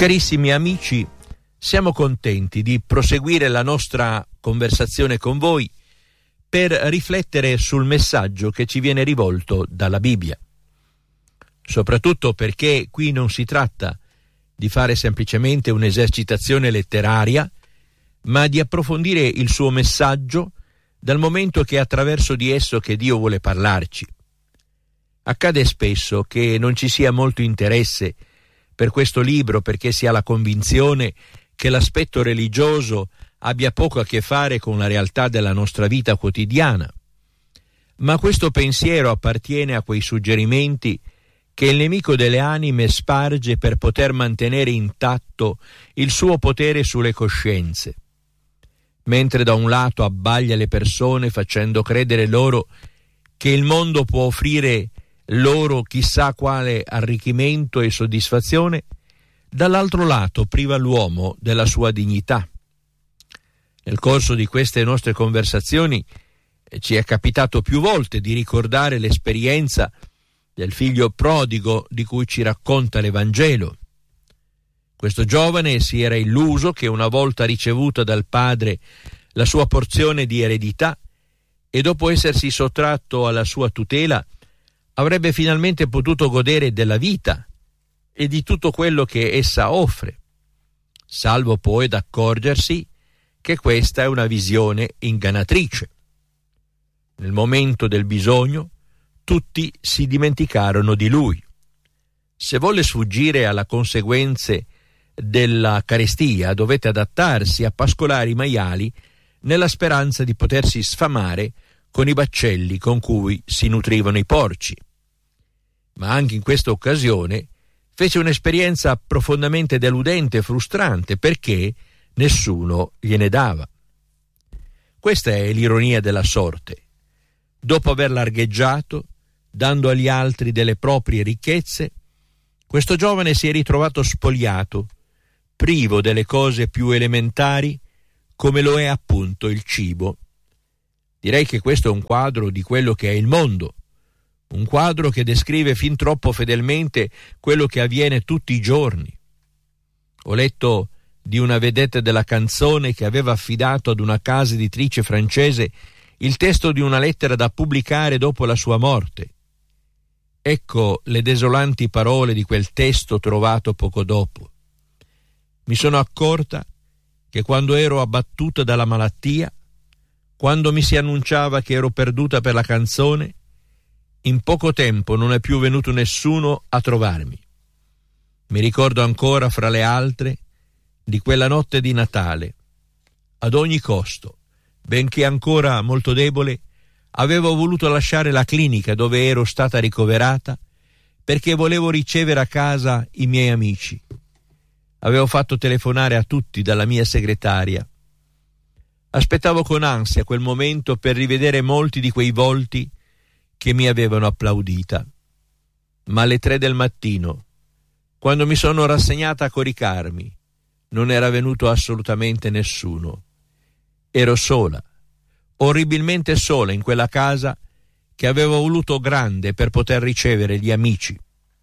Carissimi amici, siamo contenti di proseguire la nostra conversazione con voi per riflettere sul messaggio che ci viene rivolto dalla Bibbia. Soprattutto perché qui non si tratta di fare semplicemente un'esercitazione letteraria, ma di approfondire il suo messaggio dal momento che è attraverso di esso che Dio vuole parlarci. Accade spesso che non ci sia molto interesse per questo libro perché si ha la convinzione che l'aspetto religioso abbia poco a che fare con la realtà della nostra vita quotidiana. Ma questo pensiero appartiene a quei suggerimenti che il nemico delle anime sparge per poter mantenere intatto il suo potere sulle coscienze. Mentre da un lato abbaglia le persone facendo credere loro che il mondo può offrire loro chissà quale arricchimento e soddisfazione, dall'altro lato priva l'uomo della sua dignità. Nel corso di queste nostre conversazioni ci è capitato più volte di ricordare l'esperienza del figlio prodigo di cui ci racconta l'Evangelo. Questo giovane si era illuso che una volta ricevuta dal padre la sua porzione di eredità e dopo essersi sottratto alla sua tutela avrebbe finalmente potuto godere della vita e di tutto quello che essa offre, salvo poi ad accorgersi che questa è una visione ingannatrice. Nel momento del bisogno tutti si dimenticarono di lui. Se volle sfuggire alle conseguenze della carestia dovette adattarsi a pascolare i maiali nella speranza di potersi sfamare con i baccelli con cui si nutrivano i porci. Ma anche in questa occasione fece un'esperienza profondamente deludente e frustrante perché nessuno gliene dava. Questa è l'ironia della sorte. Dopo aver largheggiato, dando agli altri delle proprie ricchezze, questo giovane si è ritrovato spogliato, privo delle cose più elementari, come lo è appunto il cibo. Direi che questo è un quadro di quello che è il mondo, un quadro che descrive fin troppo fedelmente quello che avviene tutti i giorni. Ho letto di una vedetta della canzone che aveva affidato ad una casa editrice francese il testo di una lettera da pubblicare dopo la sua morte. Ecco le desolanti parole di quel testo trovato poco dopo. Mi sono accorta che quando ero abbattuta dalla malattia, quando mi si annunciava che ero perduta per la canzone, in poco tempo non è più venuto nessuno a trovarmi. Mi ricordo ancora, fra le altre, di quella notte di Natale. Ad ogni costo, benché ancora molto debole, avevo voluto lasciare la clinica dove ero stata ricoverata perché volevo ricevere a casa i miei amici. Avevo fatto telefonare a tutti dalla mia segretaria. Aspettavo con ansia quel momento per rivedere molti di quei volti che mi avevano applaudita. Ma alle 3 del mattino, quando mi sono rassegnata a coricarmi, non era venuto assolutamente nessuno. Ero sola, orribilmente sola in quella casa che avevo voluto grande per poter ricevere gli amici.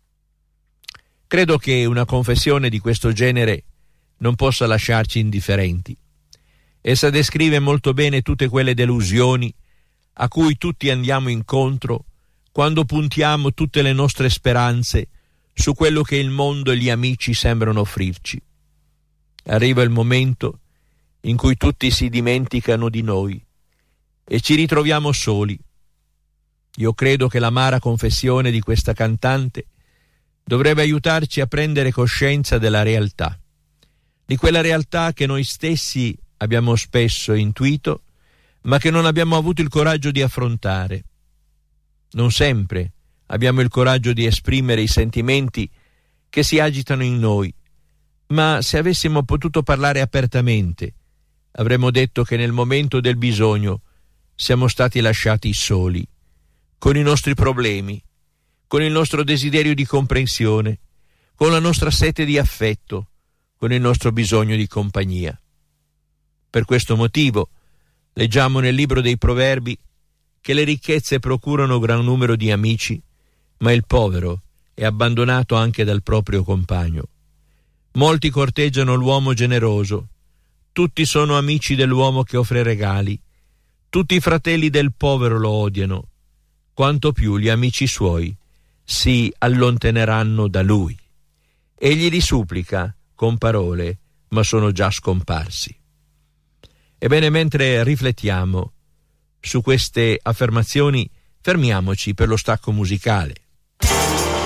Credo che una confessione di questo genere non possa lasciarci indifferenti. Essa descrive molto bene tutte quelle delusioni a cui tutti andiamo incontro quando puntiamo tutte le nostre speranze su quello che il mondo e gli amici sembrano offrirci. Arriva il momento in cui tutti si dimenticano di noi e ci ritroviamo soli. Io credo che l'amara confessione di questa cantante dovrebbe aiutarci a prendere coscienza della realtà, di quella realtà che noi stessi abbiamo spesso intuito, ma che non abbiamo avuto il coraggio di affrontare. Non sempre abbiamo il coraggio di esprimere i sentimenti che si agitano in noi, ma se avessimo potuto parlare apertamente, avremmo detto che nel momento del bisogno siamo stati lasciati soli, con i nostri problemi, con il nostro desiderio di comprensione, con la nostra sete di affetto, con il nostro bisogno di compagnia. Per questo motivo leggiamo nel libro dei Proverbi che le ricchezze procurano gran numero di amici, ma il povero è abbandonato anche dal proprio compagno. Molti corteggiano l'uomo generoso, tutti sono amici dell'uomo che offre regali, tutti i fratelli del povero lo odiano, quanto più gli amici suoi si allontaneranno da lui. Egli li supplica con parole, ma sono già scomparsi. Ebbene, mentre riflettiamo su queste affermazioni, fermiamoci per lo stacco musicale.